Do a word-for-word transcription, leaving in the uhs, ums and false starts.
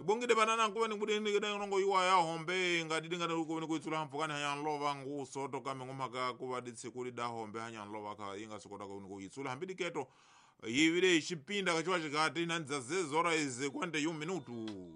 Bongide banana kuba ni kuti ndi ngo iwa ya hombe ngati ndingati kuba ni kuitsula mpukani hanya nlova ngu soto kame ngomaka kuba ditsikuli da hombe hanya nlova ka inga sokota ku kuitsula hambidi keto yivire chipinda kachiwa chikati nanza zezora ize kwende yu minutu